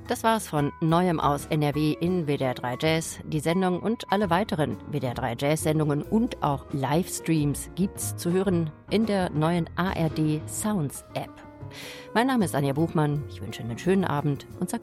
Das war's von Neuem aus NRW in WDR 3 Jazz. Die Sendung und alle weiteren WDR 3 Jazz-Sendungen und auch Livestreams gibt's zu hören in der neuen ARD Sounds App. Mein Name ist Anja Buchmann. Ich wünsche einen schönen Abend und sage